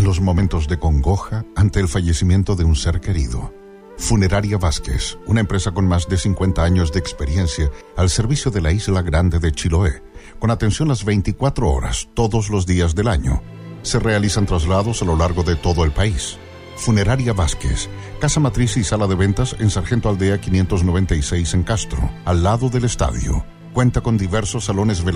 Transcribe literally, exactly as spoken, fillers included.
los momentos de congoja ante el fallecimiento de un ser querido. Funeraria Vázquez, una empresa con más de cincuenta años de experiencia al servicio de la Isla Grande de Chiloé, con atención las veinticuatro horas, todos los días del año. Se realizan traslados a lo largo de todo el país. Funeraria Vázquez, casa matriz y sala de ventas en Sargento Aldea quinientos noventa y seis en Castro, al lado del estadio. Cuenta con diversos salones velatorios